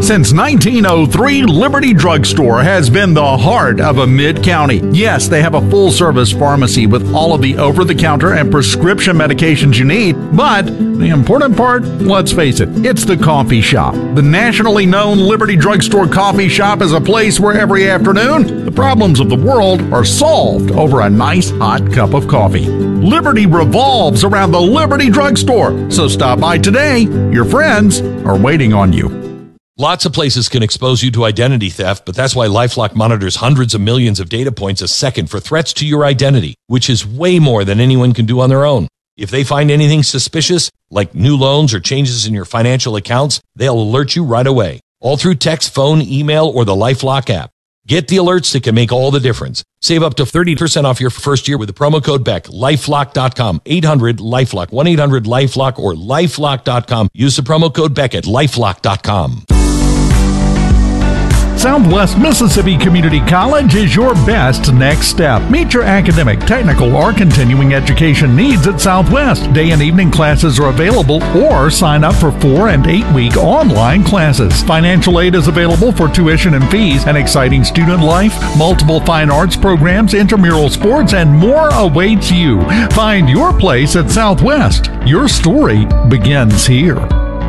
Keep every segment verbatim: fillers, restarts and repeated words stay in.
Since nineteen oh three, Liberty Drugstore has been the heart of a mid-county. Yes, they have a full-service pharmacy with all of the over-the-counter and prescription medications you need, but the important part, let's face it, it's the coffee shop. The nationally known Liberty Drugstore coffee shop is a place where every afternoon, the problems of the world are solved over a nice hot cup of coffee. Liberty revolves around the Liberty Drugstore, so stop by today. Your friends are waiting on you. Lots of places can expose you to identity theft, but that's why LifeLock monitors hundreds of millions of data points a second for threats to your identity, which is way more than anyone can do on their own. If they find anything suspicious, like new loans or changes in your financial accounts, they'll alert you right away, all through text, phone, email, or the LifeLock app. Get the alerts that can make all the difference. Save up to thirty percent off your first year with the promo code Beck. LifeLock dot com, eight hundred LifeLock, one eight hundred LifeLock, or LifeLock dot com. Use the promo code Beck at LifeLock dot com. Southwest Mississippi Community College is your best next step. Meet your academic, technical, or continuing education needs at Southwest. Day and evening classes are available, or sign up for four and eight week online classes. Financial aid is available for tuition and fees, an exciting student life, multiple fine arts programs, intramural sports, and more awaits you. Find your place at Southwest. Your story begins here.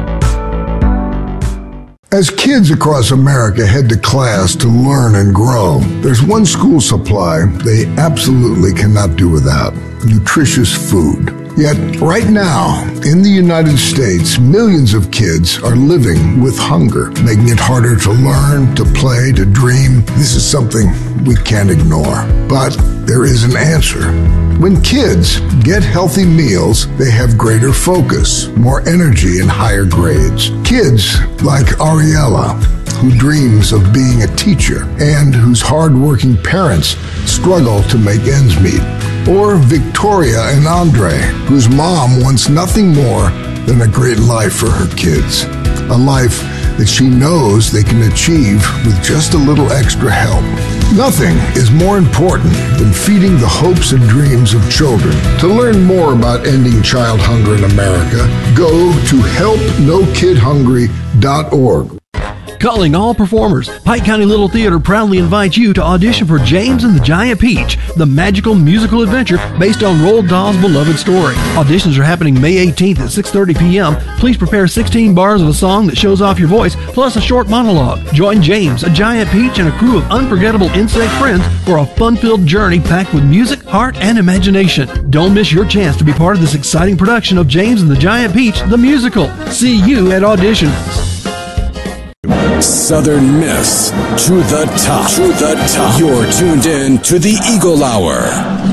As kids across America head to class to learn and grow, there's one school supply they absolutely cannot do without: nutritious food. Yet, right now, in the United States, millions of kids are living with hunger, making it harder to learn, to play, to dream. This is something we can't ignore. But there is an answer. When kids get healthy meals, they have greater focus, more energy, and higher grades. Kids like Ariella, who dreams of being a teacher and whose hardworking parents struggle to make ends meet. Or Victoria and Andre, whose mom wants nothing more than a great life for her kids. A life that she knows they can achieve with just a little extra help. Nothing is more important than feeding the hopes and dreams of children. To learn more about ending child hunger in America, go to help no kid hungry dot org. Calling all performers, Pike County Little Theater proudly invites you to audition for James and the Giant Peach, the magical musical adventure based on Roald Dahl's beloved story. Auditions are happening May eighteenth at six thirty p.m. Please prepare sixteen bars of a song that shows off your voice, plus a short monologue. Join James, a Giant Peach, and a crew of unforgettable insect friends for a fun-filled journey packed with music, heart, and imagination. Don't miss your chance to be part of this exciting production of James and the Giant Peach, the musical. See you at audition. Southern Miss to the top. To the top. You're tuned in to the Eagle Hour.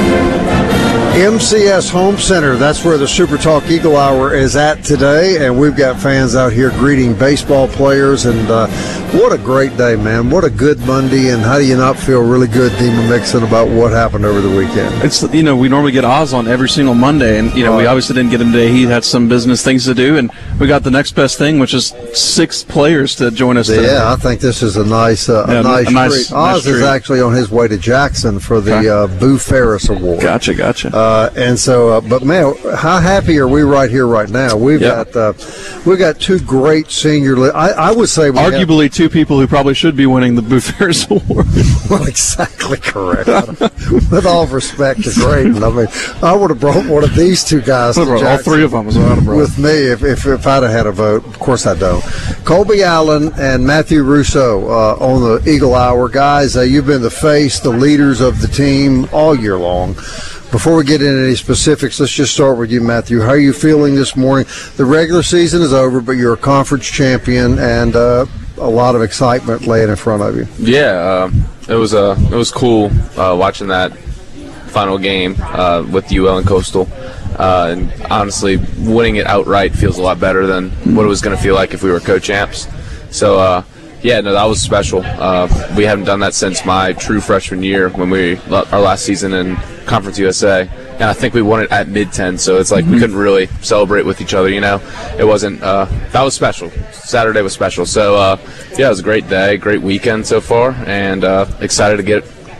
M C S Home Center, that's where the Super Talk Eagle Hour is at today, and we've got fans out here greeting baseball players, and uh, what a great day, man. What a good Monday, and how do you not feel really good, Demon Mixon, about what happened over the weekend? It's, you know, we normally get Oz on every single Monday, and, you know, right. we obviously didn't get him today. He had some business things to do, and we got the next best thing, which is six players to join us today. Yeah, I think this is a nice uh, yeah, a nice, a nice treat. Oz nice is treat. actually on his way to Jackson for the okay. uh, Boo Ferris Award. Gotcha, gotcha. Uh, and so, uh, but man, how happy are we right here, right now? We've yeah. got uh, we've got two great senior. Li- I, I would say we arguably have, two people who probably should be winning the Boo Ferris Award. Well, exactly correct. With all respect to Graydon, I mean, I would have brought one of these two guys to all three of them is what I'd have brought. with me if, if if I'd have had a vote. Of course, I don't. Colby Allen and Matthew Russo uh, on the Eagle Hour, guys. Uh, you've been the face, the leaders of the team all year long. Before we get into any specifics, let's just start with you, Matthew. How are you feeling this morning? The regular season is over, but you're a conference champion, and uh, a lot of excitement laying in front of you. Yeah, uh, it was uh, it was cool uh, watching that final game uh, with U L and Coastal. Uh, and honestly, winning it outright feels a lot better than what it was going to feel like if we were co-champs. So, uh, yeah, no, that was special. Uh, we haven't done that since my true freshman year when we our last season in Conference U S A, and I think we won it at mid ten. So it's like mm-hmm. we couldn't really celebrate with each other. You know, it wasn't. Uh, that was special. Saturday was special. So uh, yeah, it was a great day, great weekend so far, and uh, excited to get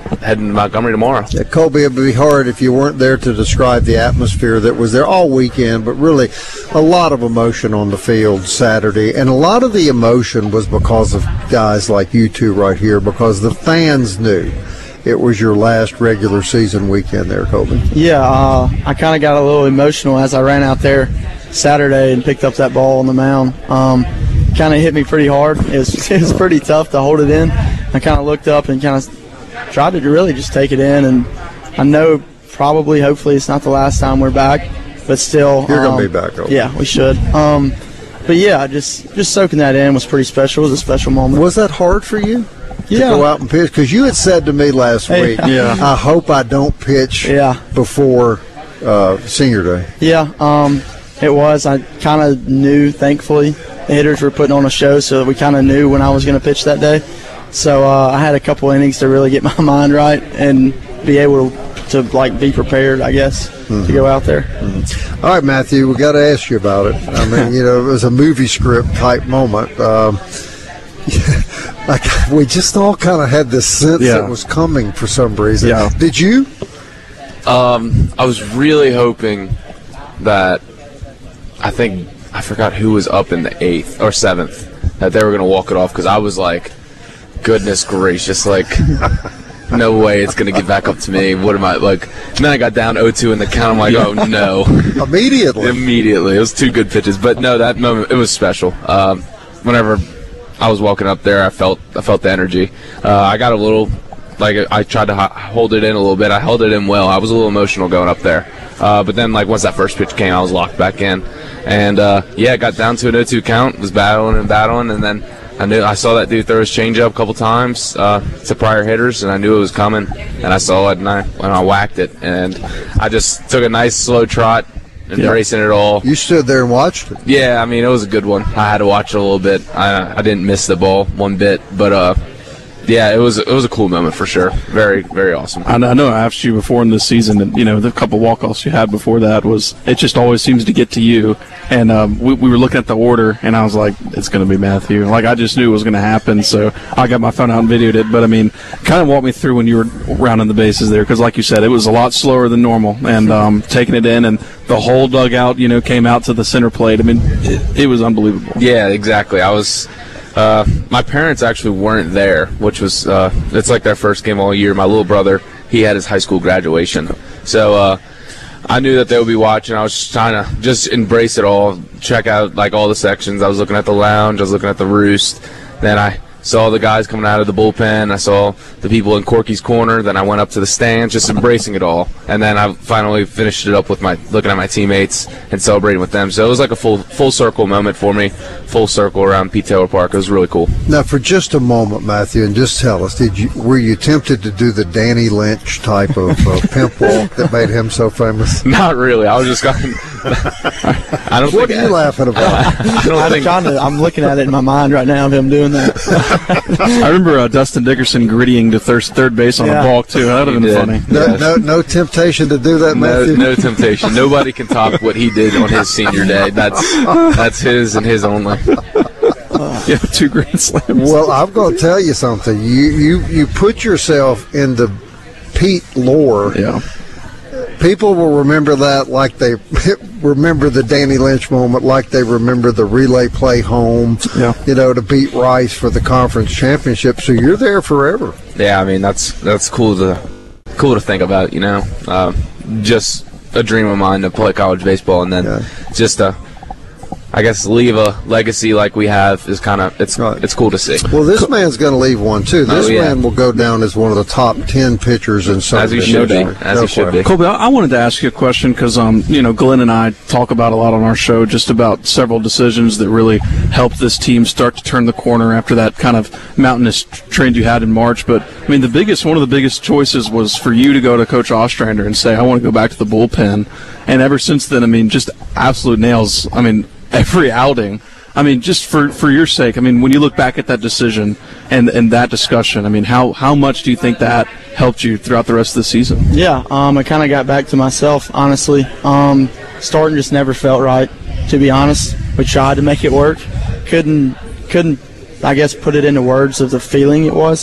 heading to Montgomery tomorrow. Yeah, Colby, it would be hard if you weren't there to describe the atmosphere that was there all weekend, but really a lot of emotion on the field Saturday. And a lot of the emotion was because of guys like you two right here, because the fans knew it was your last regular season weekend there, Colby. Yeah, uh, I kind of got a little emotional as I ran out there Saturday and picked up that ball on the mound. Um, kind of hit me pretty hard. It was, it was pretty tough to hold it in. I kind of looked up and kind of tried to really just take it in, and I know probably, hopefully, it's not the last time we're back, but still. You're um, going to be back, Colby. Yeah, we should. Um, but, yeah, just, just soaking that in was pretty special. It was a special moment. Was that hard for you? Yeah. To go out and pitch? Because you had said to me last Hey. week, Yeah. I hope I don't pitch Yeah. before uh, senior day. Yeah, um, it was. I kind of knew, thankfully, the hitters were putting on a show, so we kind of knew when I was going to pitch that day. So uh, I had a couple innings to really get my mind right and be able to, to like, be prepared, I guess, mm-hmm. to go out there. Mm-hmm. All right, Matthew, we got to ask you about it. I mean, you know, it was a movie script type moment. Um, like we just all kind of had this sense Yeah. it was coming for some reason. Yeah. Did you? Um, I was really hoping that I think I forgot who was up in the eighth or seventh that they were going to walk it off, because I was like, goodness gracious, like no way it's going to get back up to me. What am I like? And then I got down oh two in the count. I'm like, oh no, Immediately. immediately. It was two good pitches, but no, that moment it was special. Um, whenever I was walking up there, I felt I felt the energy. Uh, I got a little. Like, I tried to h- hold it in a little bit. I held it in well. I was a little emotional going up there. Uh, but then, like, once that first pitch came, I was locked back in. And, uh, yeah, got down to an oh two count, was battling and battling, and then I knew I saw that dude throw his changeup a couple times uh, to prior hitters, and I knew it was coming. And I saw it, and I, and I whacked it. And I just took a nice slow trot, embracing yeah. it all. You stood there and watched it. Yeah, I mean, it was a good one. I had to watch it a little bit. I, I didn't miss the ball one bit, but, uh, yeah, it was it was a cool moment for sure. Very, very awesome. I know I asked you before in this season, and you know the couple walk-offs you had before that was it just always seems to get to you. And um, we, we were looking at the order, and I was like, it's going to be Matthew. Like I just knew it was going to happen, so I got my phone out and videoed it. But I mean, kind of walk me through when you were rounding the bases there, because like you said, it was a lot slower than normal, and um, taking it in, and the whole dugout, you know, came out to the center plate. I mean, it, it was unbelievable. Yeah, exactly. I was. Uh, my parents actually weren't there, which was, uh, it's like their first game all year. My little brother, he had his high school graduation. So, uh, I knew that they would be watching. I was just trying to just embrace it all, check out, like, all the sections. I was looking at the lounge. I was looking at the roost. Then I saw the guys coming out of the bullpen. I saw the people in Corky's corner. Then I went up to the stands, just embracing it all. And then I finally finished it up with my looking at my teammates and celebrating with them. So it was like a full full circle moment for me, full circle around Pete Taylor Park. It was really cool. Now, for just a moment, Matthew, and just tell us, did you were you tempted to do the Danny Lynch type of uh, pimp walk that made him so famous? Not really. I was just going. I don't. What think are you I, laughing about? I don't I'm, think. trying to, I'm looking at it in my mind right now of him doing that. I remember uh, Dustin Dickerson grittying to third, third base on Yeah. a balk, too. That would have been He funny. did. No, Yes. no, no temptation to do that, No, Matthew. no temptation. Nobody can top what he did on his senior day. That's that's his and his only. Yeah, two grand slams. Well, I'm going to tell you something. You you you put yourself into Pete lore. Yeah. People will remember that like they remember the Danny Lynch moment, like they remember the relay play home, Yeah. you know, to beat Rice for the conference championship. So you're there forever. Yeah, I mean that's that's cool to cool to think about. You know, uh, just a dream of mine to play college baseball, and then Yeah. just to, I guess, leave a legacy like we have is kind of it's Right. it's cool to see. Well, this man's going to leave one, too. This Oh, yeah. man will go down as one of the top ten pitchers in Southern As he should be. Michigan. As No he should be. question. Colby, I I wanted to ask you a question because, um, you know, Glenn and I talk about a lot on our show just about several decisions that really helped this team start to turn the corner after that kind of mountainous trend you had in March. But, I mean, the biggest, one of the biggest choices was for you to go to Coach Ostrander and say, I want to go back to the bullpen. And ever since then, I mean, just absolute nails. I mean, every outing. I mean, just for, for your sake, I mean, when you look back at that decision and, and that discussion, I mean, how, how much do you think that helped you throughout the rest of the season? Yeah, um, I kind of got back to myself, honestly. Um, starting just never felt right, to be honest. We tried to make it work. Couldn't, couldn't, I guess, put it into words of the feeling it was.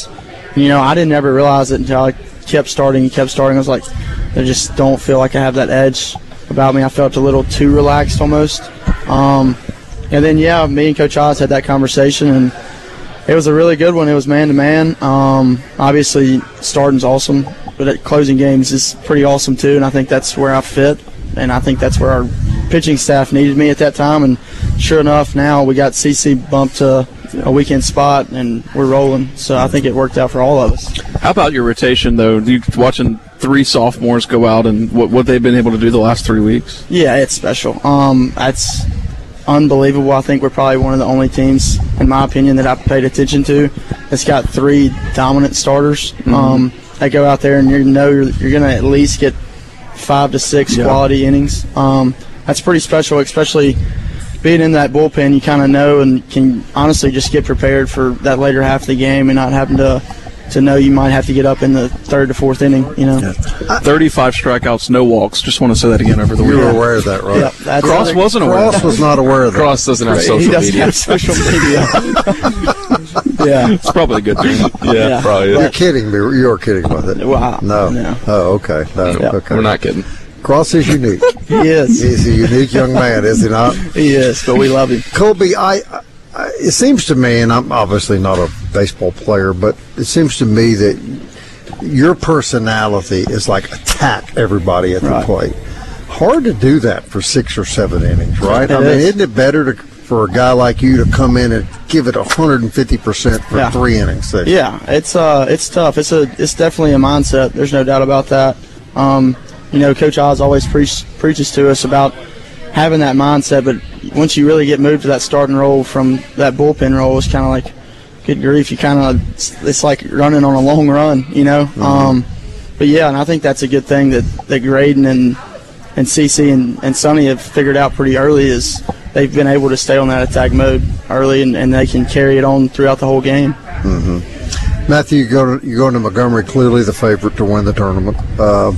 You know, I didn't ever realize it until I kept starting and kept starting. I was like, I just don't feel like I have that edge about me. I felt a little too relaxed almost. Um, and then, yeah, me and Coach Oz had that conversation, and it was a really good one. It was man-to-man. Um, obviously, starting's awesome, but at closing games is pretty awesome too, and I think that's where I fit, and I think that's where our pitching staff needed me at that time. And sure enough, now we got C C bumped to a weekend spot, and we're rolling. So I think it worked out for all of us. How about your rotation, though? You watching three sophomores go out and what, what they've been able to do the last three weeks? Yeah, it's special. Um, it's unbelievable. I think we're probably one of the only teams, in my opinion, that I've paid attention to that's got three dominant starters. Mm-hmm. Um, that go out there and you know you're, you're going to at least get five to six yeah. quality innings. Um, that's pretty special, especially being in that bullpen. You kind of know and can honestly just get prepared for that later half of the game and not having to to know you might have to get up in the third to fourth inning, you know. Yeah. thirty-five strikeouts, no walks. Just want to say that again over the weekend. You were aware of that, right? Yep, that's Cross wasn't aware Cross of that. was not aware of that. Cross doesn't have social he doesn't media. have social media. Yeah. It's probably a good thing. Yeah, Yeah. probably. You're kidding me. You're kidding with it. Wow. No. No. Oh, okay. No. Yep. Okay. We're not kidding. Cross is unique. He is. He's a unique young man, is he not? He is, but we love him. Colby, I, I, it seems to me, and I'm obviously not a baseball player, but it seems to me that your personality is like attack everybody at the Right. plate. Hard to do that for six or seven innings, right? It I mean, is. isn't it better to, for a guy like you to come in and give it one hundred fifty percent for Yeah. three innings? Six? Yeah, it's uh, it's tough. It's a, it's definitely a mindset. There's no doubt about that. Um, you know, Coach Oz always preach, preaches to us about having that mindset. But once you really get moved to that starting role from that bullpen role, it's kind of like, good grief, you kind of, it's, it's like running on a long run, you know. Mm-hmm. Um, but yeah, and I think that's a good thing that that Graydon and and Cece and and Sonny have figured out pretty early is they've been able to stay on that attack mode early, and, and they can carry it on throughout the whole game. Mm-hmm. Matthew, you go to, you go to Montgomery, clearly the favorite to win the tournament. Uh,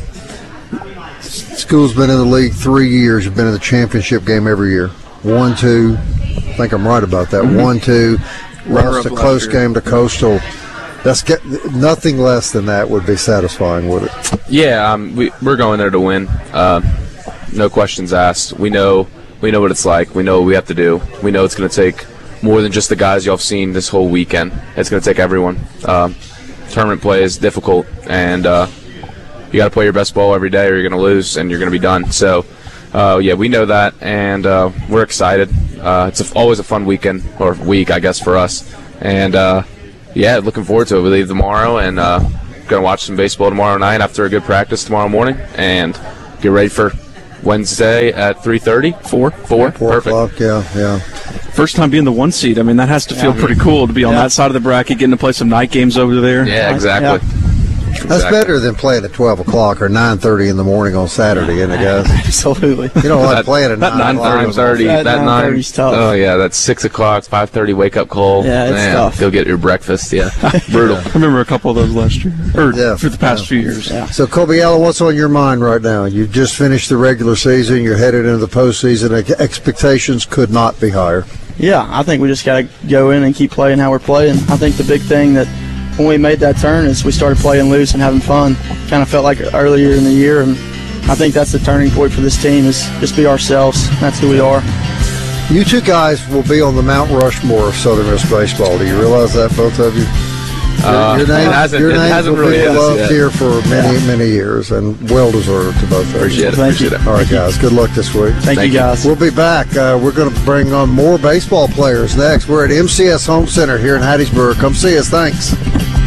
school's been in the league three years. You've been in the championship game every year. One, two. I think I'm right about that. Mm-hmm. One, two. Lost a close game to Coastal. That's get, nothing less than that would be satisfying, would it? Yeah, um, we, we're going there to win. Uh, no questions asked. We know we know what it's like. We know what we have to do. We know it's going to take more than just the guys y'all have seen this whole weekend. It's going to take everyone. Um, tournament play is difficult, and uh, you got to play your best ball every day, or you're going to lose, and you're going to be done. So, uh, yeah, we know that, and uh, we're excited. Uh, it's a, always a fun weekend, or week, I guess, for us. And, uh, yeah, looking forward to it. We leave tomorrow, and uh, going to watch some baseball tomorrow night after a good practice tomorrow morning, and get ready for Wednesday at three thirty, four, four, Four perfect. o'clock, yeah, yeah. First time being the one seed. I mean, that has to feel Yeah. pretty cool to be on Yeah. that side of the bracket, getting to play some night games over there. Yeah, exactly. That's Exactly. better than playing at twelve o'clock or nine thirty in the morning on Saturday, isn't it, guys? Absolutely. You don't like That- playing at that nine nine thirty, That that nine nine. thirty's tough. Oh yeah, that's six o'clock, five thirty wake up call. Yeah, it's Man, tough. Go get your breakfast. Yeah, brutal. I remember a couple of those last year, or Yeah. for the past few years. Yeah. So, Colby Allen, what's on your mind right now? You've just finished the regular season. You're headed into the postseason. Expectations could not be higher. Yeah, I think we just got to go in and keep playing how we're playing. I think the big thing that when we made that turn is we started playing loose and having fun. Kind of felt like earlier in the year, and I think that's the turning point for this team is just be ourselves. That's who we are. You two guys will be on the Mount Rushmore of Southern Miss baseball. Do you realize that, both of you? Uh, your name, it hasn't, your it names hasn't will really be hit us loved yet. here for many, many years, and well deserved to both of you. Appreciate it. Thank you. Appreciate it. All right, guys. Good luck this week. Thank, Thank you, you. guys. We'll be back. Uh, we're going to bring on more baseball players next. We're at M C S Home Center here in Hattiesburg. Come see us. Thanks.